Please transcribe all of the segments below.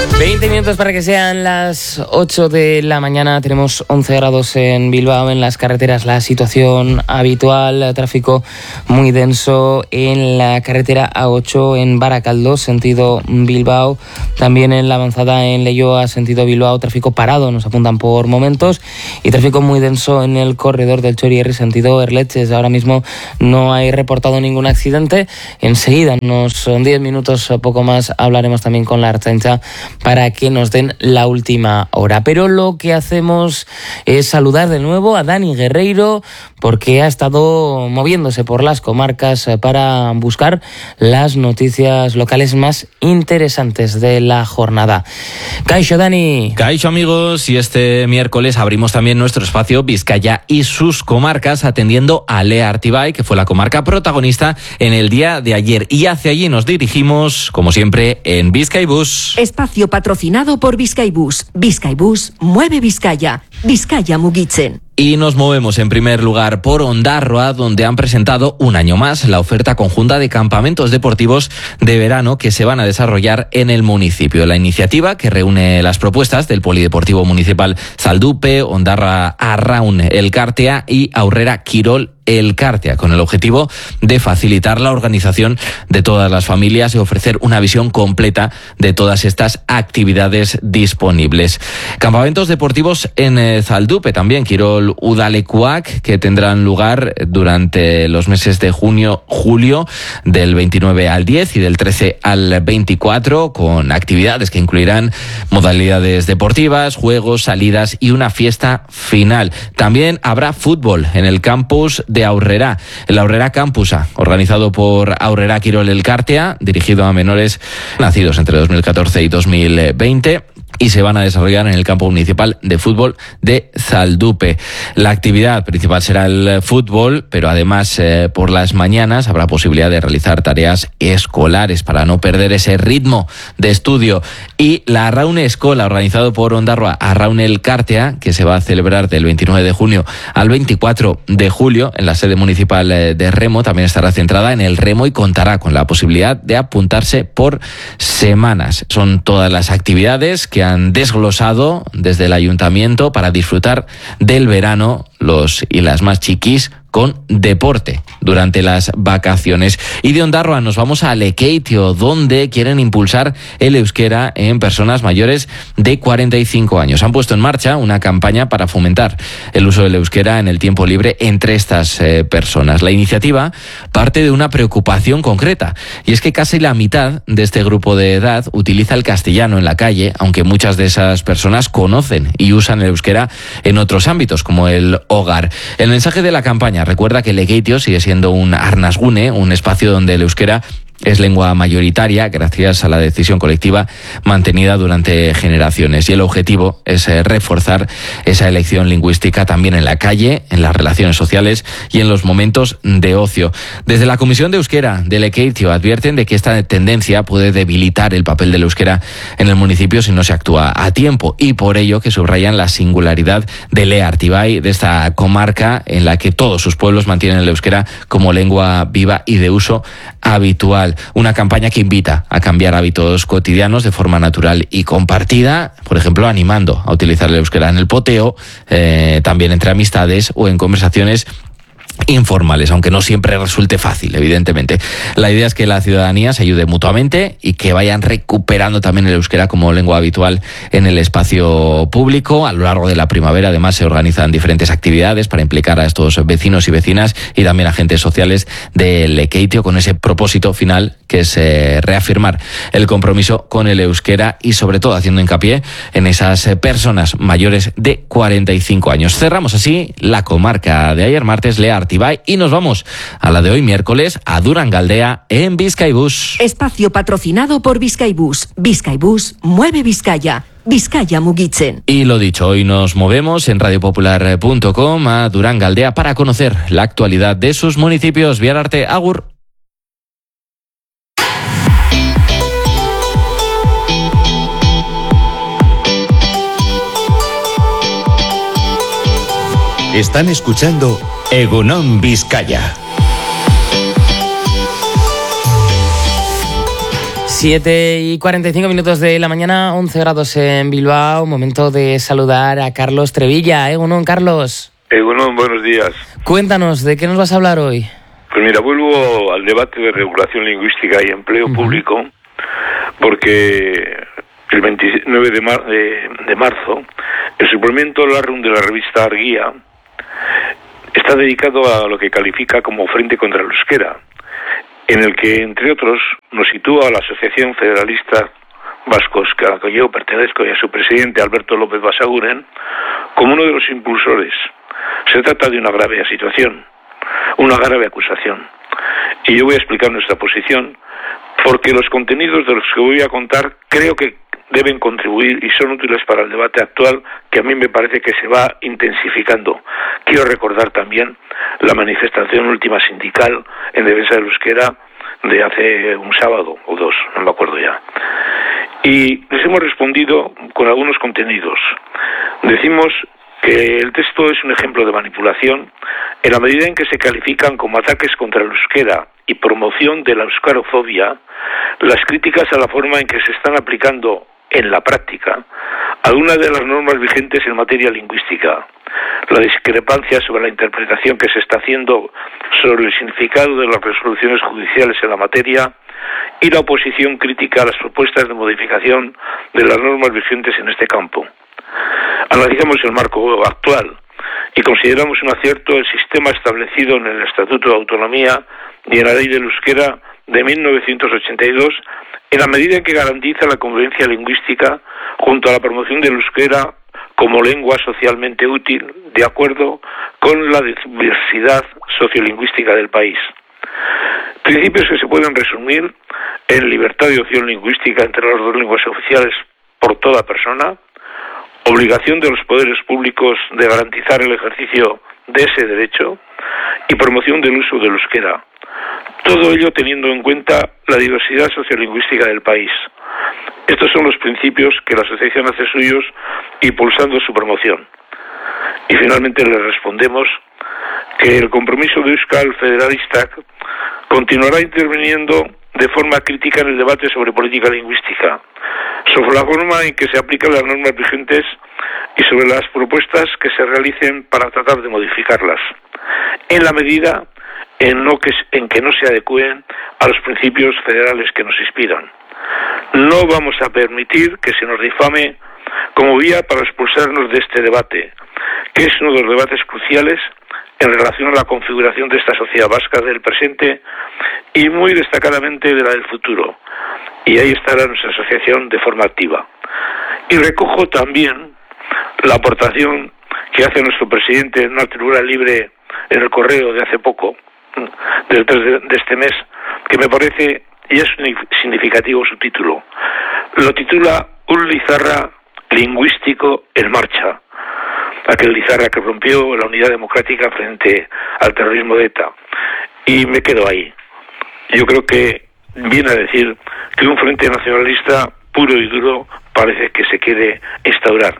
20 minutos para que sean las 8 de la mañana. Tenemos 11 grados en Bilbao. En las carreteras la situación habitual, tráfico muy denso en la carretera A8 en Baracaldo, sentido Bilbao. También en la avanzada en Leioa, sentido Bilbao, tráfico parado, nos apuntan por momentos. Y tráfico muy denso en el corredor del Txorierri, sentido Erletxes. Ahora mismo no hay reportado ningún accidente. Enseguida, unos 10 minutos o poco más, hablaremos también con la Ertzaintza para que nos den la última hora. Pero lo que hacemos es saludar de nuevo a Dani Guerreiro, porque ha estado moviéndose por las comarcas para buscar las noticias locales más interesantes de la jornada. Kaixo, Dani. Kaixo, amigos, y este miércoles abrimos también nuestro espacio Vizcaya y sus comarcas, atendiendo a Lea Artibay, que fue la comarca protagonista en el día de ayer. Y hacia allí nos dirigimos, como siempre, en Bizkaibus. Espacio patrocinado por Bizkaibus. Bizkaibus mueve Vizcaya. Vizcaya mugitzen. Y nos movemos en primer lugar por Ondarroa, donde han presentado un año más la oferta conjunta de campamentos deportivos de verano que se van a desarrollar en el municipio. La iniciativa, que reúne las propuestas del Polideportivo Municipal Zaldupe, Ondarroa Arraun Elkartea y Aurrera Kirol Elkartea, con el objetivo de facilitar la organización de todas las familias y ofrecer una visión completa de todas estas actividades disponibles. Campamentos deportivos en Zaldupe, también Kirol Udalekuak, que tendrán lugar durante los meses de junio, del 29 al 10 y del 13 al 24, con actividades que incluirán modalidades deportivas, juegos, salidas y una fiesta final. También habrá fútbol en el campus de Aurrera, el Aurrera Campusa, organizado por Aurrera Kirol Elkartea, dirigido a menores nacidos entre 2014 y 2020. Y se van a desarrollar en el campo municipal de fútbol de Zaldupe. La actividad principal será el fútbol, pero además por las mañanas habrá posibilidad de realizar tareas escolares para no perder ese ritmo de estudio. Y la Arraun Escola, organizado por Ondarroa Arraun Elkartea, que se va a celebrar del 29 de junio al 24 de julio en la sede municipal de Remo, también estará centrada en el remo y contará con la posibilidad de apuntarse por semanas. Son todas las actividades que han desglosado desde el ayuntamiento para disfrutar del verano los y las más chiquis con deporte durante las vacaciones. Y de Ondarroa nos vamos a Lekeitio, donde quieren impulsar el euskera en personas mayores de 45 años. Han puesto en marcha una campaña para fomentar el uso del euskera en el tiempo libre entre estas personas. La iniciativa parte de una preocupación concreta, y es que casi la mitad de este grupo de edad utiliza el castellano en la calle, aunque muchas de esas personas conocen y usan el euskera en otros ámbitos, como el hogar. El mensaje de la campaña recuerda que Lekeitio sigue siendo un arnasgune, un espacio donde el euskera es lengua mayoritaria gracias a la decisión colectiva mantenida durante generaciones, y el objetivo es reforzar esa elección lingüística también en la calle, en las relaciones sociales y en los momentos de ocio. Desde la Comisión de Euskera de Lekeitio advierten de que esta tendencia puede debilitar el papel del euskera en el municipio si no se actúa a tiempo, y por ello que subrayan la singularidad de Lea Artibay, de esta comarca en la que todos sus pueblos mantienen el euskera como lengua viva y de uso habitual. Una campaña que invita a cambiar hábitos cotidianos de forma natural y compartida, por ejemplo, animando a utilizar el euskera en el poteo, también entre amistades o en conversaciones informales, aunque no siempre resulte fácil, evidentemente. La idea es que la ciudadanía se ayude mutuamente y que vayan recuperando también el euskera como lengua habitual en el espacio público. A lo largo de la primavera, además, se organizan diferentes actividades para implicar a estos vecinos y vecinas y también agentes sociales de Lekeitio, con ese propósito final que es reafirmar el compromiso con el euskera y sobre todo haciendo hincapié en esas personas mayores de 45 años. Cerramos así la comarca de ayer martes, Lea Artibay, y nos vamos a la de hoy miércoles, a Durangaldea en Bizkaibus. Espacio patrocinado por Bizkaibus. Bizkaibus mueve Vizcaya. Vizcaya mugitzen. Y lo dicho, hoy nos movemos en radiopopular.com a Durangaldea para conocer la actualidad de sus municipios. Biararte, agur. Están escuchando Egunon Vizcaya. 7:45 de la mañana, 11 grados en Bilbao. Momento de saludar a Carlos Trevilla. Egunon, Carlos. Egunon, buenos días. Cuéntanos, ¿de qué nos vas a hablar hoy? Pues mira, vuelvo al debate de regulación lingüística y empleo público, porque el 29 de marzo, el suplemento LARRUM de la revista Arguía está dedicado a lo que califica como Frente contra el Euskera, en el que, entre otros, nos sitúa a la Asociación Federalista Vascos, a la que yo pertenezco, y a su presidente, Alberto López Basaguren, como uno de los impulsores. Se trata de una grave situación, una grave acusación. Y yo voy a explicar nuestra posición, porque los contenidos de los que voy a contar creo que deben contribuir y son útiles para el debate actual, que a mí me parece que se va intensificando. Quiero recordar también la manifestación última sindical en defensa del euskera de hace un sábado o dos, no me acuerdo ya. Y les hemos respondido con algunos contenidos. Decimos que el texto es un ejemplo de manipulación en la medida en que se califican como ataques contra el euskera y promoción de la euskarofobia las críticas a la forma en que se están aplicando en la práctica algunas de las normas vigentes en materia lingüística, la discrepancia sobre la interpretación que se está haciendo sobre el significado de las resoluciones judiciales en la materia y la oposición crítica a las propuestas de modificación de las normas vigentes en este campo. Analizamos el marco actual y consideramos un acierto el sistema establecido en el Estatuto de Autonomía y en la Ley del Euskera de 1982, en la medida en que garantiza la convivencia lingüística junto a la promoción del euskera como lengua socialmente útil, de acuerdo con la diversidad sociolingüística del país. Principios que se pueden resumir en libertad de opción lingüística entre las dos lenguas oficiales por toda persona, obligación de los poderes públicos de garantizar el ejercicio de ese derecho y promoción del uso del euskera. Todo ello teniendo en cuenta la diversidad sociolingüística del país. Estos son los principios que la asociación hace suyos, impulsando su promoción. Y finalmente le respondemos que el compromiso de Euskal Federalista continuará interviniendo de forma crítica en el debate sobre política lingüística, sobre la forma en que se aplican las normas vigentes y sobre las propuestas que se realicen para tratar de modificarlas, en la medida en que no se adecúen a los principios federales que nos inspiran. No vamos a permitir que se nos difame como vía para expulsarnos de este debate, que es uno de los debates cruciales en relación a la configuración de esta sociedad vasca del presente y muy destacadamente de la del futuro. Y ahí estará nuestra asociación de forma activa. Y recojo también la aportación que hace nuestro presidente en una tribuna libre en el Correo de hace poco, del 3 de este mes, que me parece ya es significativo su título. Lo titula Un Lizarra lingüístico en marcha. Aquel Lizarra que rompió la unidad democrática frente al terrorismo de ETA. Y me quedo ahí. Yo creo que viene a decir que un frente nacionalista puro y duro parece que se quiere instaurar.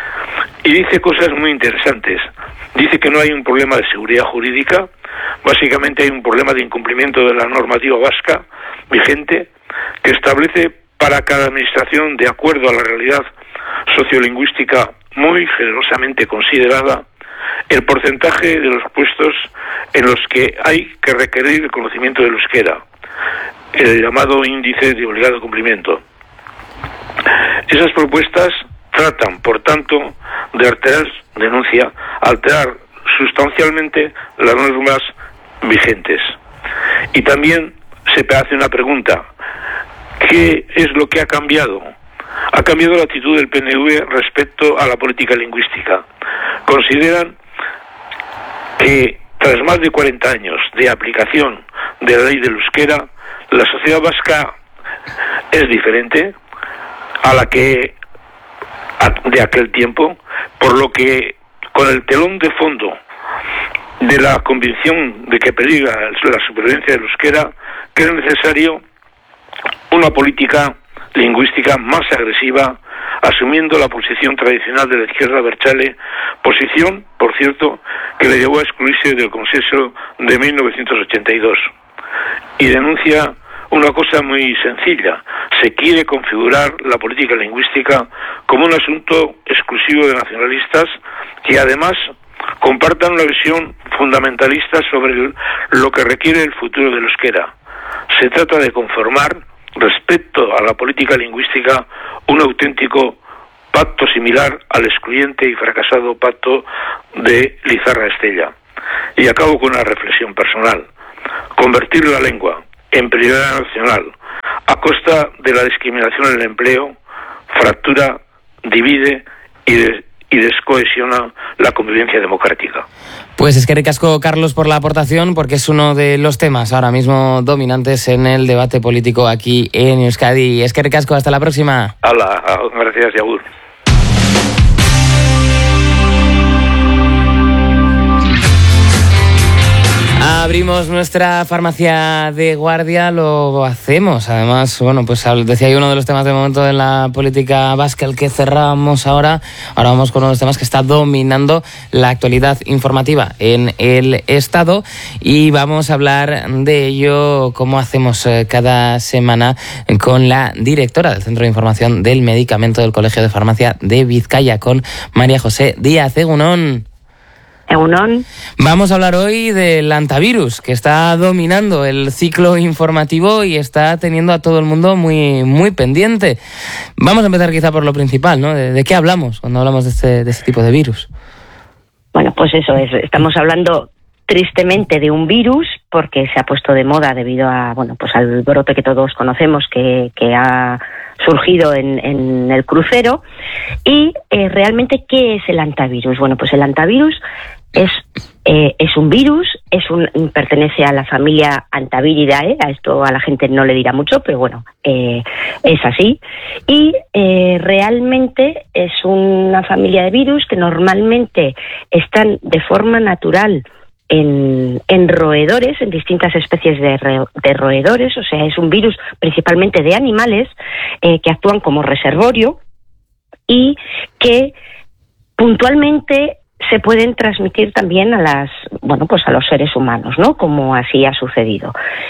Y dice cosas muy interesantes. Dice que no hay un problema de seguridad jurídica, básicamente hay un problema de incumplimiento de la normativa vasca vigente, que establece para cada administración, de acuerdo a la realidad sociolingüística muy generosamente considerada, el porcentaje de los puestos en los que hay que requerir el conocimiento del euskera, el llamado índice de obligado cumplimiento. Esas propuestas tratan, por tanto, de alterar sustancialmente las normas vigentes. Y también se hace una pregunta: ¿qué es lo que ha cambiado? Ha cambiado la actitud del PNV respecto a la política lingüística. Consideran que tras más de 40 años de aplicación de la ley del euskera, la sociedad vasca es diferente a la que de aquel tiempo, por lo que con el telón de fondo de la convicción de que peligra la supervivencia del euskera, creo necesario una política lingüística más agresiva, asumiendo la posición tradicional de la izquierda abertzale, posición, por cierto, que le llevó a excluirse del consenso de 1982, y denuncia una cosa muy sencilla. Se quiere configurar la política lingüística como un asunto exclusivo de nacionalistas que además compartan una visión fundamentalista sobre lo que requiere el futuro del euskera. Se trata de conformar, respecto a la política lingüística, un auténtico pacto similar al excluyente y fracasado pacto de Lizarra Estella. Y acabo con una reflexión personal. Convertir la lengua en prioridad nacional a costa de la discriminación en el empleo fractura, divide y descohesiona la convivencia democrática. Pues eskerrik asko, Carlos, por la aportación, porque es uno de los temas ahora mismo dominantes en el debate político aquí en Euskadi. Eskerrik asko, hasta la próxima. Gracias, Yagur. Abrimos nuestra farmacia de guardia, lo hacemos. Además, bueno, pues decía yo, uno de los temas de momento en la política vasca, el que cerramos ahora. Ahora vamos con uno de los temas que está dominando la actualidad informativa en el Estado, y vamos a hablar de ello, como hacemos cada semana, con la directora del Centro de Información del Medicamento del Colegio de Farmacia de Vizcaya, con María José Díaz. Egunon. Vamos a hablar hoy del antivirus, que está dominando el ciclo informativo y está teniendo a todo el mundo muy, muy pendiente. Vamos a empezar quizá por lo principal, ¿no? ¿De qué hablamos cuando hablamos de este tipo de virus? Bueno, pues eso es. Estamos hablando tristemente de un virus porque se ha puesto de moda debido a, bueno, pues al brote que todos conocemos que ha surgido en el crucero. Y realmente, ¿qué es el antivirus? Bueno, pues el antivirus es un virus, pertenece a la familia Antaviridae. A esto a la gente no le dirá mucho, pero bueno, es así. Y realmente es una familia de virus que normalmente están de forma natural en roedores, en distintas especies de roedores. O sea, es un virus principalmente de animales que actúan como reservorio y que puntualmente se pueden transmitir también a los seres humanos, ¿no? Como así ha sucedido.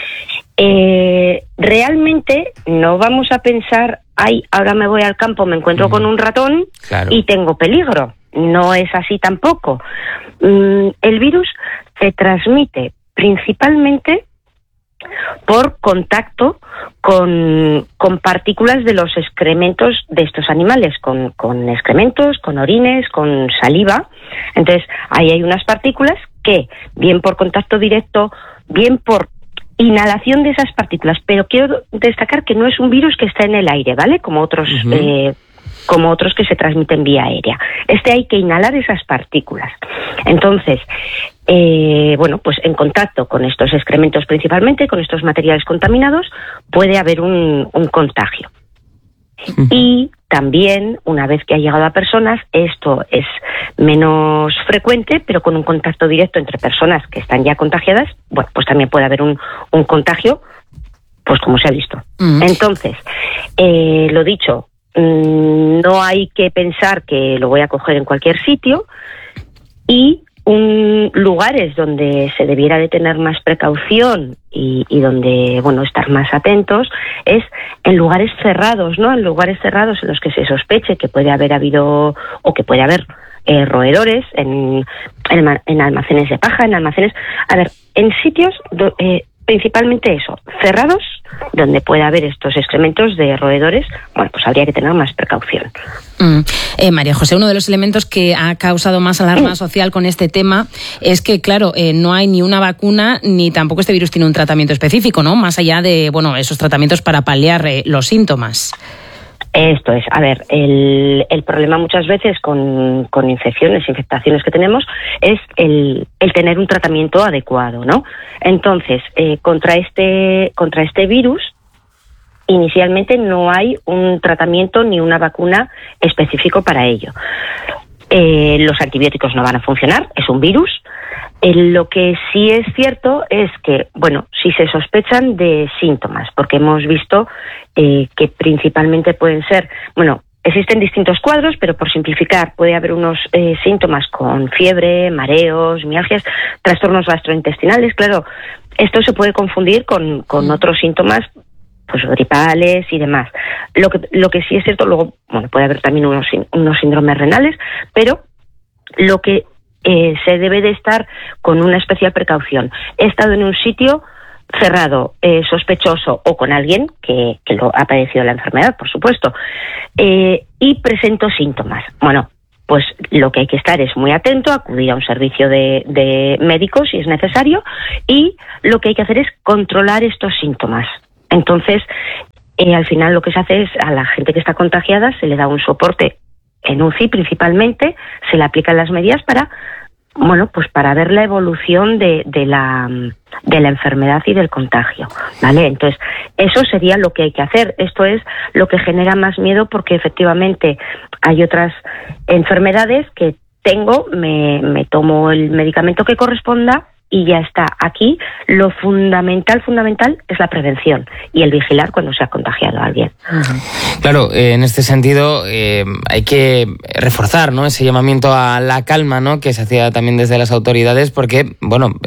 Realmente no vamos a pensar, ahora me voy al campo, me encuentro con un ratón, claro, y tengo peligro. No es así tampoco. El virus se transmite principalmente por contacto con partículas de los excrementos de estos animales, con excrementos, con orines, con saliva. Entonces, ahí hay unas partículas que, bien por contacto directo, bien por inhalación de esas partículas, pero quiero destacar que no es un virus que está en el aire, ¿vale? Como otros que se transmiten vía aérea. Hay que inhalar esas partículas. Entonces, pues en contacto con estos excrementos principalmente, con estos materiales contaminados, puede haber un contagio. Y también, una vez que ha llegado a personas, esto es menos frecuente, pero con un contacto directo entre personas que están ya contagiadas, bueno, pues también puede haber un contagio, pues como se ha visto. Entonces, lo dicho, no hay que pensar que lo voy a coger en cualquier sitio, y lugares donde se debiera de tener más precaución y donde, bueno, estar más atentos es en lugares cerrados, ¿no? En lugares cerrados en los que se sospeche que puede haber habido o que puede haber roedores, en almacenes de paja, en sitios principalmente eso, cerrados, donde puede haber estos excrementos de roedores. Bueno, pues habría que tener más precaución. María José, uno de los elementos que ha causado más alarma social con este tema es que, claro, no hay ni una vacuna ni tampoco este virus tiene un tratamiento específico, ¿no? Más allá de, bueno, esos tratamientos para paliar los síntomas. Esto es, a ver, el problema muchas veces con infectaciones que tenemos es el tener un tratamiento adecuado, ¿no? Entonces, contra este virus, inicialmente no hay un tratamiento ni una vacuna específico para ello. Los antibióticos no van a funcionar, es un virus. Lo que sí es cierto es que, bueno, si se sospechan de síntomas, porque hemos visto que principalmente pueden ser, bueno, existen distintos cuadros, pero por simplificar, puede haber unos síntomas con fiebre, mareos, mialgias, trastornos gastrointestinales. Claro, esto se puede confundir con otros síntomas pues gripales y demás. Lo que sí es cierto, luego, bueno, puede haber también unos síndromes renales, pero lo que se debe de estar con una especial precaución. He estado en un sitio cerrado, sospechoso, o con alguien que lo ha padecido la enfermedad, por supuesto, y presento síntomas. Bueno, pues lo que hay que estar es muy atento, acudir a un servicio de médicos si es necesario, y lo que hay que hacer es controlar estos síntomas. Entonces, al final lo que se hace es a la gente que está contagiada se le da un soporte en UCI principalmente, se le aplican las medidas para ver la evolución de la enfermedad y del contagio, ¿vale? Entonces, eso sería lo que hay que hacer. Esto es lo que genera más miedo porque efectivamente hay otras enfermedades que tengo, me tomo el medicamento que corresponda y ya está. Aquí lo fundamental es la prevención y el vigilar cuando se ha contagiado a alguien. Claro, en este sentido hay que reforzar, ¿no?, ese llamamiento a la calma, ¿no?, que se hacía también desde las autoridades, porque,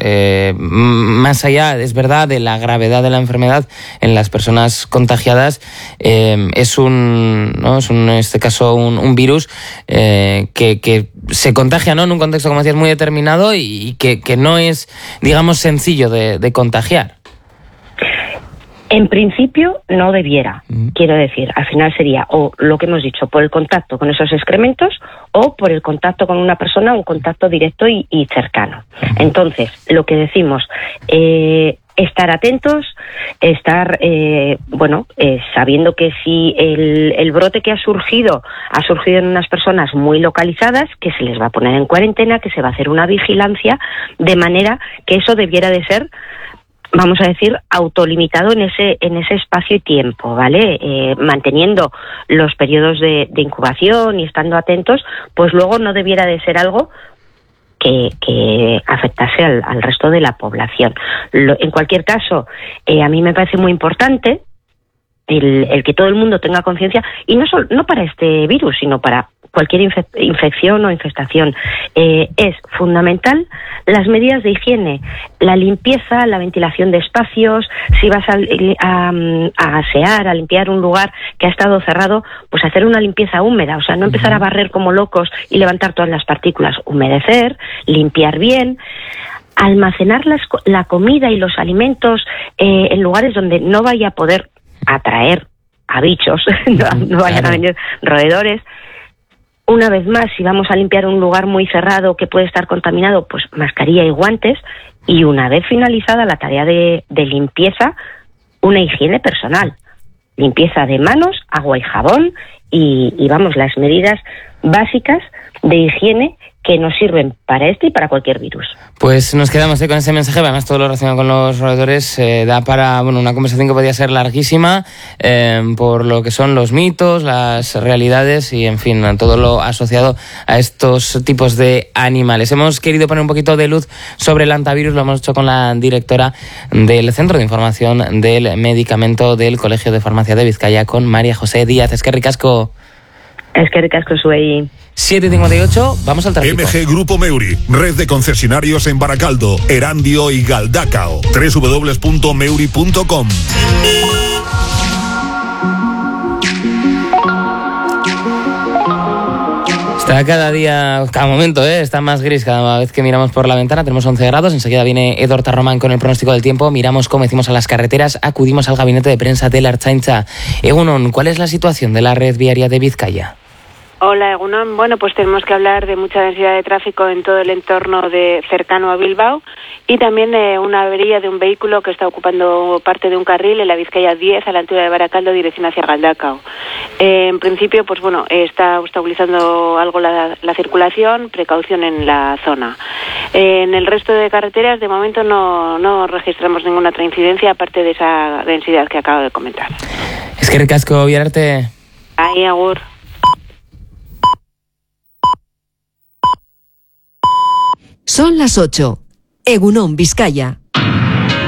más allá, es verdad, de la gravedad de la enfermedad en las personas contagiadas, es en este caso un virus que se contagia, ¿no?, en un contexto, como decías, muy determinado y que no es, digamos, sencillo de contagiar. En principio no debiera, quiero decir, al final sería o lo que hemos dicho, por el contacto con esos excrementos o por el contacto con una persona, un contacto directo y cercano. Entonces, lo que decimos, estar atentos, estar, sabiendo que si el brote que ha surgido en unas personas muy localizadas, que se les va a poner en cuarentena, que se va a hacer una vigilancia, de manera que eso debiera de ser, vamos a decir, autolimitado en ese espacio y tiempo, ¿vale? Manteniendo los periodos de incubación y estando atentos, pues luego no debiera de ser algo que afectase al resto de la población. En cualquier caso, a mí me parece muy importante el que todo el mundo tenga conciencia, y no para este virus, sino para cualquier infección o infestación. Es fundamental las medidas de higiene, la limpieza, la ventilación de espacios. Si vas a asear, a limpiar un lugar que ha estado cerrado, pues hacer una limpieza húmeda, o sea, no empezar a barrer como locos y levantar todas las partículas, humedecer, limpiar bien, almacenar la comida y los alimentos en lugares donde no vaya a poder atraer a bichos, no vayan a venir roedores. Una vez más, si vamos a limpiar un lugar muy cerrado que puede estar contaminado, pues mascarilla y guantes. Y una vez finalizada la tarea de limpieza, una higiene personal. Limpieza de manos, agua y jabón y las medidas básicas de higiene que nos sirven para este y para cualquier virus. Pues nos quedamos con ese mensaje, además todo lo relacionado con los roedores da para una conversación que podría ser larguísima, por lo que son los mitos, las realidades y, en fin, todo lo asociado a estos tipos de animales. Hemos querido poner un poquito de luz sobre el hantavirus, lo hemos hecho con la directora del Centro de Información del Medicamento del Colegio de Farmacia de Vizcaya, con María José Díaz. Eskerrik asko. Eskerrik asko zuei. 7:58, vamos al tráfico. MG Grupo Meuri, red de concesionarios en Baracaldo, Erandio y Galdacao. www.meuri.com. Está cada momento, está más gris cada vez que miramos por la ventana. Tenemos 11 grados, enseguida viene Edor Tarromán con el pronóstico del tiempo. Miramos cómo decimos a las carreteras, acudimos al gabinete de prensa de la Ertzaintza. Egunon, ¿cuál es la situación de la red viaria de Vizcaya? Hola, Egunon. Bueno, pues tenemos que hablar de mucha densidad de tráfico en todo el entorno cercano a Bilbao y también de una avería de un vehículo que está ocupando parte de un carril en la Vizcaya 10 a la altura de Baracaldo, dirección hacia Galdacao. En principio, pues bueno, está obstaculizando algo la circulación, precaución en la zona. En el resto de carreteras, de momento, no registramos ninguna otra incidencia aparte de esa densidad que acabo de comentar. Eskerrik asko, Biararte. Ai, agur. Son las 8. Egunon, Vizcaya.